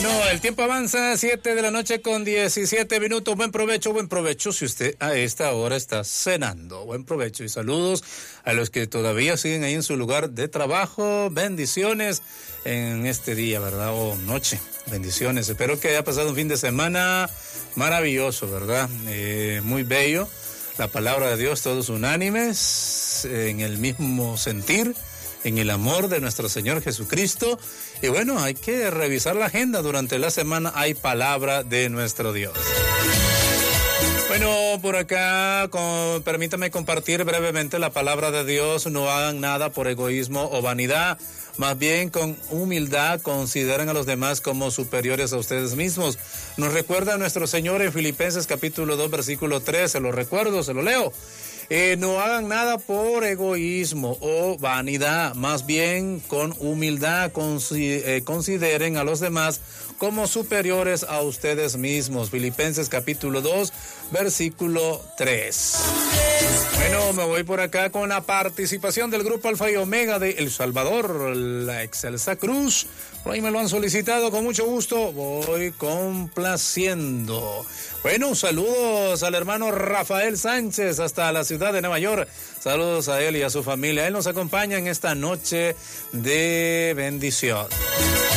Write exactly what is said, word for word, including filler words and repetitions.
Bueno, el tiempo avanza, siete de la noche con diecisiete minutos. Buen provecho, buen provecho si usted a esta hora está cenando. Buen provecho y saludos a los que todavía siguen ahí en su lugar de trabajo. Bendiciones en este día, ¿verdad? O noche. Bendiciones. Espero que haya pasado un fin de semana maravilloso, ¿verdad? Eh, muy bello. La palabra de Dios, todos unánimes, en el mismo sentir, en el amor de nuestro Señor Jesucristo. Y bueno, hay que revisar la agenda. Durante la semana hay palabra de nuestro Dios. Bueno, por acá, con, permítame compartir brevemente la palabra de Dios. No hagan nada por egoísmo o vanidad. Más bien, con humildad, consideren a los demás como superiores a ustedes mismos. Nos recuerda nuestro Señor en Filipenses capítulo dos, versículo tres. Se lo recuerdo, se lo leo. Eh, no hagan nada por egoísmo o vanidad, más bien con humildad consi- eh, consideren a los demás como superiores a ustedes mismos. Filipenses capítulo dos, versículo tres. Bueno, me voy por acá con la participación del grupo Alfa y Omega de El Salvador, la Excelsa Cruz. Por ahí me lo han solicitado, con mucho gusto voy complaciendo. Bueno, saludos al hermano Rafael Sánchez hasta la ciudad de Nueva York. Saludos a él y a su familia. Él nos acompaña en esta noche de bendición.